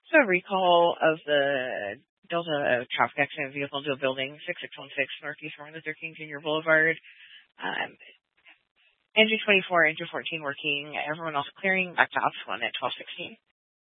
So a recall of the Delta traffic accident vehicle into a building, 6616 Northeast Martin Luther King Jr. Boulevard. Um, Engine 24, engine 14 working. Everyone else clearing. Back to Ops 1 at 12:16.